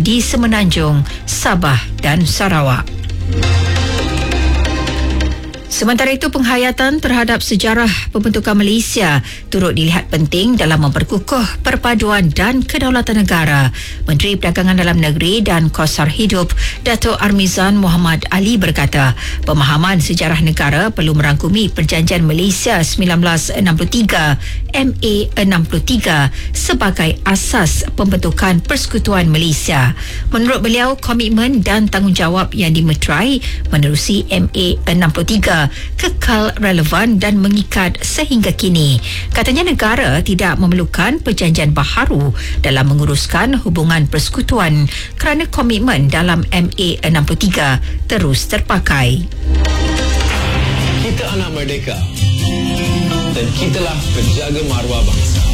di Semenanjung, Sabah dan Sarawak. Sementara itu, penghayatan terhadap sejarah pembentukan Malaysia turut dilihat penting dalam memperkukuh perpaduan dan kedaulatan negara. Menteri Perdagangan Dalam Negeri dan Kosar Hidup, Dato' Armizan Muhammad Ali berkata, pemahaman sejarah negara perlu merangkumi Perjanjian Malaysia 1963 MA63 sebagai asas pembentukan Persekutuan Malaysia. Menurut beliau, komitmen dan tanggungjawab yang dimeterai menerusi MA63 kekal relevan dan mengikat sehingga kini. Katanya negara tidak memerlukan perjanjian baharu dalam menguruskan hubungan persekutuan kerana komitmen dalam MA63 terus terpakai. Kita anak merdeka dan kitalah penjaga maruah bangsa.